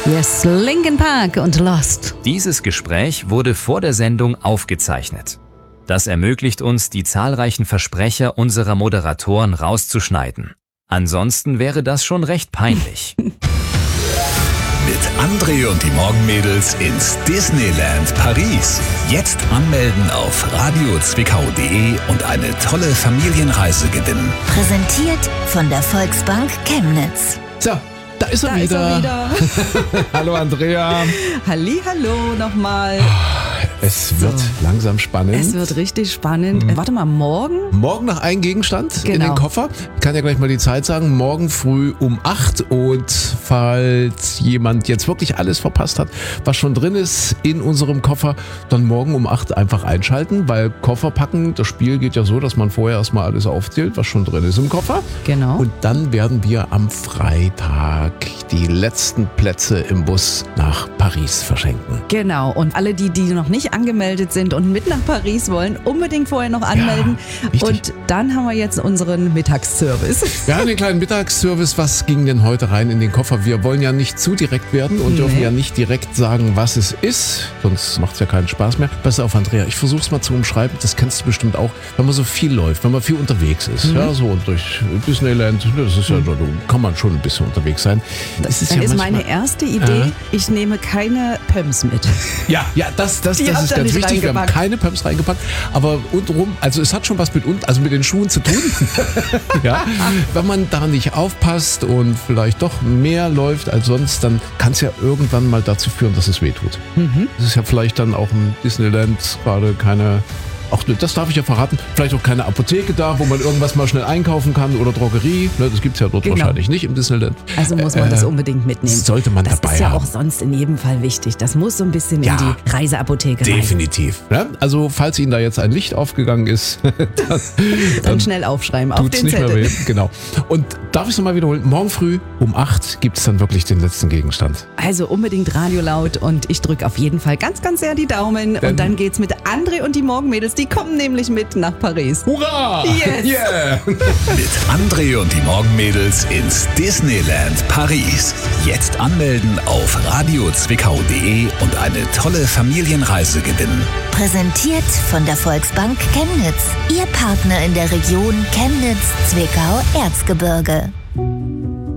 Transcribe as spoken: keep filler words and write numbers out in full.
Yes, Linkin Park und Lost. Dieses Gespräch wurde vor der Sendung aufgezeichnet. Das ermöglicht uns, die zahlreichen Versprecher unserer Moderatoren rauszuschneiden. Ansonsten wäre das schon recht peinlich. Mit André und die Morgenmädels ins Disneyland Paris. Jetzt anmelden auf radio zwickau punkt de und eine tolle Familienreise gewinnen. Präsentiert von der Volksbank Chemnitz. So, da ist er Da wieder. ist er wieder. Hallo Andrea. Halli, hallo nochmal. Es wird So. langsam spannend. Es wird richtig spannend. Äh, warte mal, morgen? Morgen noch ein Gegenstand in Genau. den Koffer. Ich kann ja gleich mal die Zeit sagen. Morgen früh um acht. Und falls jemand jetzt wirklich alles verpasst hat, was schon drin ist in unserem Koffer, dann morgen um acht einfach einschalten, weil Koffer packen, das Spiel geht ja so, dass man vorher erstmal alles aufzählt, was schon drin ist im Koffer. Genau. Und dann werden wir am Freitag die letzten Plätze im Bus nach Paris verschenken. Genau. Und alle, die, die noch nicht angemeldet sind und mit nach Paris wollen, unbedingt vorher noch anmelden. richtig. Und dann haben wir jetzt unseren Mittagsservice. Wir haben den kleinen Mittagsservice. Was ging denn heute rein in den Koffer? Wir wollen ja nicht zu direkt werden und Nee. dürfen ja nicht direkt sagen, was es ist. Sonst macht es ja keinen Spaß mehr. Pass auf, Andrea, ich versuche es mal zu umschreiben. Das kennst du bestimmt auch. Wenn man so viel läuft, wenn man viel unterwegs ist. Mhm. Ja, so durch Disneyland. Das ist ja, da kann man schon ein bisschen unterwegs sein. Das ist Dann ja ist manchmal- meine erste Idee, Äh? ich nehme keine Pöms mit. Ja, ja, das, das, Die das habt ist ihr ganz nicht wichtig. Wir haben reingepackt. keine Pumps reingepackt, aber untenrum, also es hat schon was mit, un- also mit den Schuhen zu tun. Ja, wenn man da nicht aufpasst und vielleicht doch mehr läuft als sonst, dann kann es ja irgendwann mal dazu führen, dass es weh tut. Es ist ja vielleicht dann auch im Disneyland gerade keine, auch das darf ich ja verraten, vielleicht auch keine Apotheke da, wo man irgendwas mal schnell einkaufen kann oder Drogerie. Ne, das gibt es ja dort Genau. wahrscheinlich nicht im Disneyland. Also muss man Äh, das unbedingt mitnehmen. sollte man das dabei ist ja haben. auch sonst in jedem Fall wichtig. Das muss so ein bisschen Ja. in die Reiseapotheke rein. Definitiv. Ja, also falls Ihnen da jetzt ein Licht aufgegangen ist, dann, Dann schnell aufschreiben auf tut's den nicht mehr Zettel. weh. Genau. Und darf ich es nochmal wiederholen? Morgen früh um acht gibt es dann wirklich den letzten Gegenstand. Also unbedingt Radio laut und ich drücke auf jeden Fall ganz, ganz sehr die Daumen. Denn- und dann geht's mit André und die Morgenmädels. Die kommen nämlich mit nach Paris. Hurra! Yes! Yeah! Mit André und die Morgenmädels ins Disneyland Paris. Jetzt anmelden auf radio zwickau punkt de und eine tolle Familienreise gewinnen. Präsentiert von der Volksbank Chemnitz. Ihr Partner in der Region Chemnitz, Zwickau, Erzgebirge.